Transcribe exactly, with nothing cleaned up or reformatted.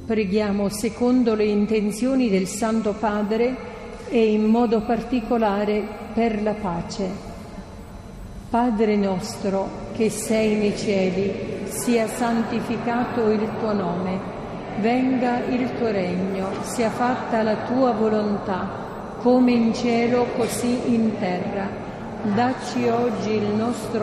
Preghiamo secondo le intenzioni del Santo Padre e in modo particolare per la pace. Padre nostro che sei nei cieli, sia santificato il tuo nome, venga il tuo regno, sia fatta la tua volontà, come in cielo così in terra. Dacci oggi il nostro